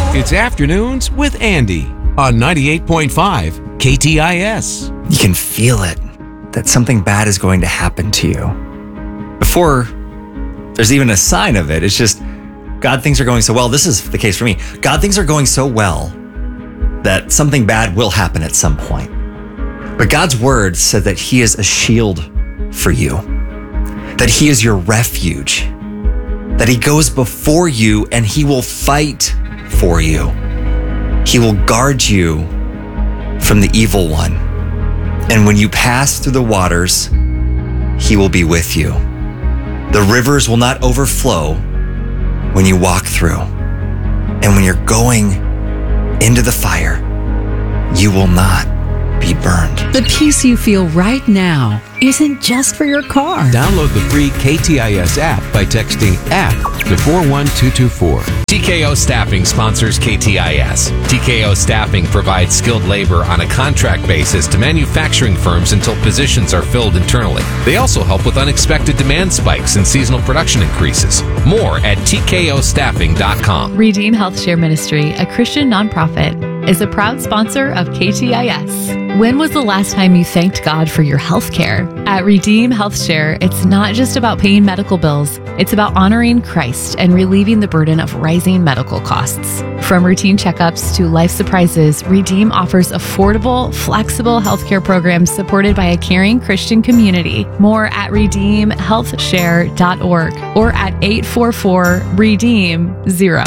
It's Afternoons with Andy on 98.5 KTIS. You can feel it, that something bad is going to happen to you. Before there's even a sign of it, it's just, God, things are going so well. This is the case for me. God, things are going so well that something bad will happen at some point. But God's word said that he is a shield for you, that he is your refuge, that he goes before you and he will fight for you. He will guard you from the evil one. And when you pass through the waters, he will be with you. The rivers will not overflow when you walk through. And when you're going into the fire, you will not be burned. The peace you feel right now isn't just for your car. Download the free KTIS app by texting app to 41224. TKO Staffing sponsors KTIS. TKO Staffing provides skilled labor on a contract basis to manufacturing firms until positions are filled internally. They also help with unexpected demand spikes and seasonal production increases. More at tkOstaffing.com. Redeem Health Share Ministry, a Christian nonprofit, is a proud sponsor of KTIS. When was the last time you thanked God for your health care? At Redeem Health Share, it's not just about paying medical bills. It's about honoring Christ and relieving the burden of rising medical costs. From routine checkups to life surprises, Redeem offers affordable, flexible healthcare programs supported by a caring Christian community. More at redeemhealthshare.org or at 844-REDEEM-0.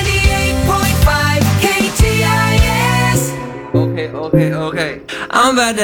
98.5 KTIS. Okay. I'm about to